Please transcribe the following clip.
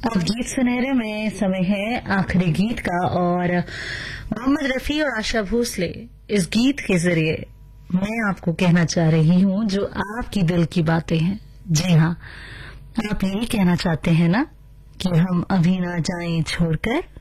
अब गीत सुनहरे में समय है आखिरी गीत का, और मोहम्मद रफी और आशा भोसले इस गीत के जरिए मैं आपको कहना चाह रही हूँ जो आपकी दिल की बातें हैं। जी हाँ, आप यही कहना चाहते हैं ना कि हम अभी ना जाएं छोड़कर।